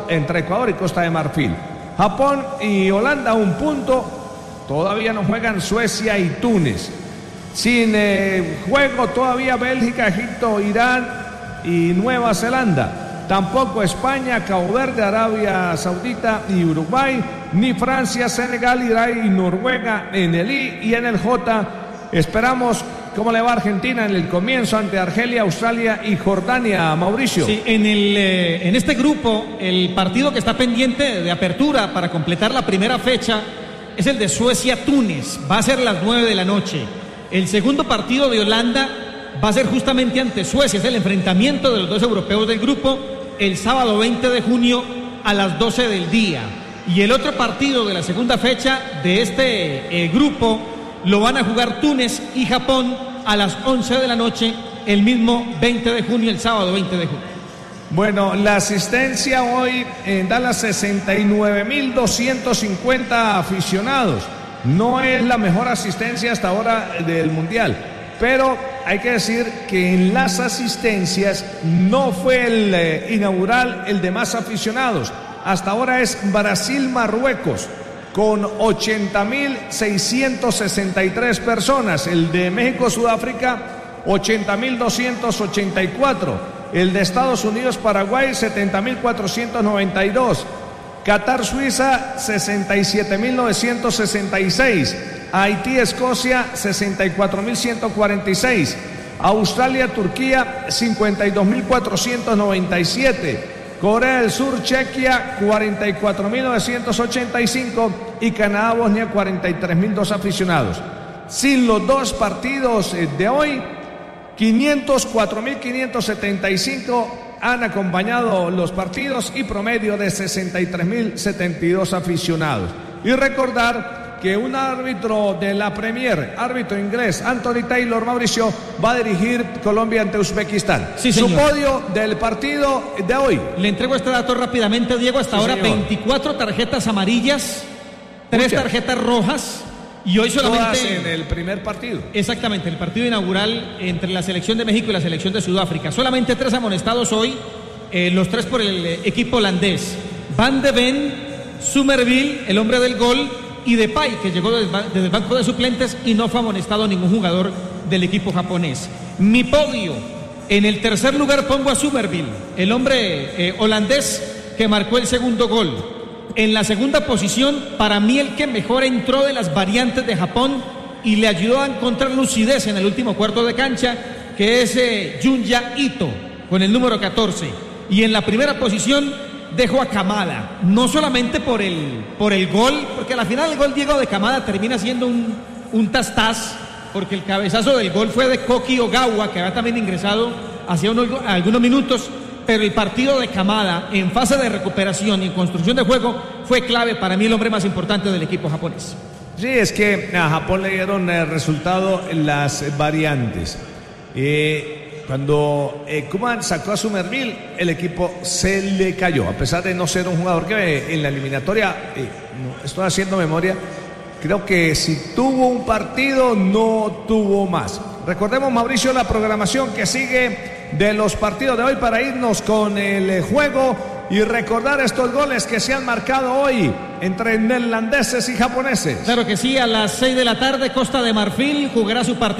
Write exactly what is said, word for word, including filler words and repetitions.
entre Ecuador y Costa de Marfil. Japón y Holanda un punto. Todavía no juegan Suecia y Túnez. Sin eh, juego todavía Bélgica, Egipto, Irán y Nueva Zelanda. Tampoco España, Cabo Verde, Arabia Saudita y Uruguay. Ni Francia, Senegal, Irak y Noruega en el I y en el J. Esperamos cómo le va a Argentina en el comienzo ante Argelia, Australia y Jordania. Mauricio. Sí, en, el, eh, en este grupo el partido que está pendiente de apertura para completar la primera fecha es el de Suecia-Túnez. Va a ser a las nueve de la noche. El segundo partido de Holanda va a ser justamente ante Suecia. Es el enfrentamiento de los dos europeos del grupo el sábado veinte de junio a las doce del día. Y el otro partido de la segunda fecha de este eh, grupo lo van a jugar Túnez y Japón a las once de la noche el mismo veinte de junio, el sábado veinte de junio. Bueno, la asistencia hoy en Dallas, sesenta y nueve mil doscientos cincuenta aficionados. No es la mejor asistencia hasta ahora del Mundial, pero hay que decir que en las asistencias no fue el eh, inaugural el de más aficionados. Hasta ahora es Brasil-Marruecos con ochenta mil seiscientos sesenta y tres personas. El de México-Sudáfrica, ochenta mil doscientos ochenta y cuatro. El de Estados Unidos-Paraguay, setenta mil cuatrocientos noventa y dos. Qatar-Suiza, sesenta y siete mil novecientos sesenta y seis. Haití-Escocia, sesenta y cuatro mil ciento cuarenta y seis. Australia-Turquía, cincuenta y dos mil cuatrocientos noventa y siete. Corea del Sur, Chequia, cuarenta y cuatro mil novecientos ochenta y cinco. Y Canadá-Bosnia, cuarenta y tres mil dos aficionados. Sin los dos partidos de hoy, quinientos cuatro mil quinientos setenta y cinco han acompañado los partidos y promedio de sesenta y tres mil setenta y dos aficionados. Y recordar que un árbitro de la Premier, árbitro inglés, Anthony Taylor, Mauricio, va a dirigir Colombia ante Uzbekistán. Sí, su señor. podio del partido de hoy. Le entrego este dato rápidamente, Diego. Hasta Sí, ahora señor. veinticuatro tarjetas amarillas, tres Muchas. tarjetas rojas. Y hoy solamente Todas en el primer partido. Exactamente, el partido inaugural entre la selección de México y la selección de Sudáfrica. Solamente tres amonestados hoy, eh, los tres por el eh, equipo holandés. Van de Ven, Somerville, el hombre del gol, y Depay, que llegó desde, desde el banco de suplentes y no fue amonestado ningún jugador del equipo japonés. Mi podio, en el tercer lugar pongo a Somerville, el hombre eh, holandés que marcó el segundo gol. En la segunda posición, para mí el que mejor entró de las variantes de Japón y le ayudó a encontrar lucidez en el último cuarto de cancha, que es eh, Junya Ito, con el número catorce. Y en la primera posición dejo a Kamada, no solamente por el, por el gol, porque a la final el gol Diego de Kamada termina siendo un, un tas-tas, porque el cabezazo del gol fue de Koki Ogawa, que había también ingresado hacía unos, algunos minutos. Pero el partido de Kamada en fase de recuperación y en construcción de juego fue clave, para mí el hombre más importante del equipo japonés. Sí, es que a Japón le dieron el resultado las variantes. Eh, cuando eh, Koeman sacó a Somerville, el equipo se le cayó, a pesar de no ser un jugador que eh, en la eliminatoria, eh, no, estoy haciendo memoria, creo que si tuvo un partido, no tuvo más. Recordemos, Mauricio, la programación que sigue de los partidos de hoy para irnos con el juego y recordar estos goles que se han marcado hoy entre neerlandeses y japoneses. Claro que sí, a las seis de la tarde Costa de Marfil jugará su partido